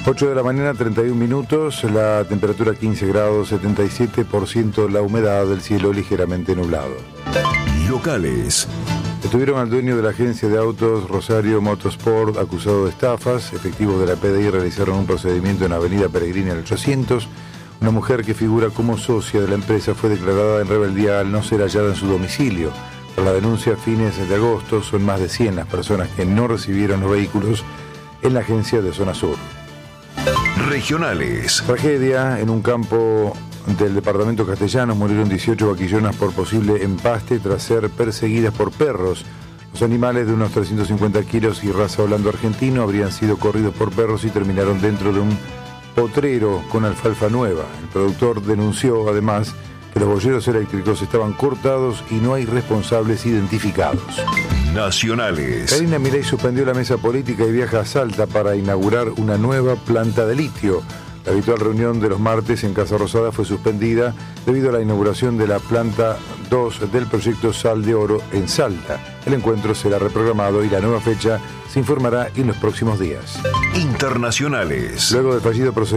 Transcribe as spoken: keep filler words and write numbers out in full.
ocho de la mañana, treinta y un minutos, la temperatura quince grados, setenta y siete por ciento la humedad del cielo ligeramente nublado. Locales. Detuvieron al dueño de la agencia de autos Rosario Motorsport acusado de estafas. Efectivos de la P D I realizaron un procedimiento en Avenida Peregrina al ochocientos. Una mujer que figura como socia de la empresa fue declarada en rebeldía al no ser hallada en su domicilio. Por la denuncia, a fines de agosto son más de cien las personas que no recibieron los vehículos en la agencia de Zona Sur. Regionales. Tragedia en un campo del departamento castellano. Murieron dieciocho vaquillonas por posible empaste tras ser perseguidas por perros. Los animales de unos trescientos cincuenta kilos y raza holando argentino habrían sido corridos por perros y terminaron dentro de un potrero con alfalfa nueva. El productor denunció además que los boyeros eléctricos estaban cortados y no hay responsables identificados. Nacionales. Karina Milei suspendió la mesa política y viaja a Salta para inaugurar una nueva planta de litio. La habitual reunión de los martes en Casa Rosada fue suspendida debido a la inauguración de la planta dos del proyecto Sal de Oro en Salta. El encuentro será reprogramado y la nueva fecha se informará en los próximos días. Internacionales. Luego del fallido procedimiento